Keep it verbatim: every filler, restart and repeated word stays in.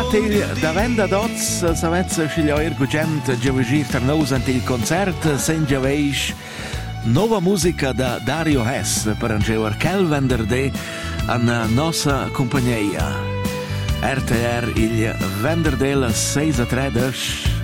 il da venda dots savezza sciglioir gugent giovigir tarnous ante il concert sen giaveish nova musica da Dario Hess per angeur quel venerdì an nossa compagnia R T R il venerdì alle sei e tredici